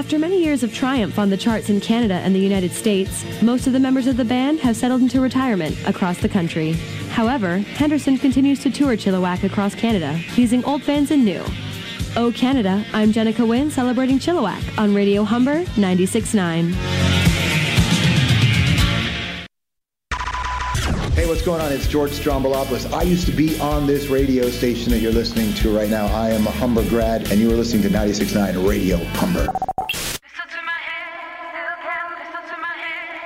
After many years of triumph on the charts in Canada and the United States, most of the members of the band have settled into retirement across the country. However, Henderson continues to tour Chilliwack across Canada, teasing old fans and new. Oh Canada, I'm Jenica Wynn celebrating Chilliwack on Radio Humber 96.9. Hey, what's going on? It's George Strombolopoulos. I used to be on this radio station that you're listening to right now. I am a Humber grad, and you are listening to 96.9 Radio Humber.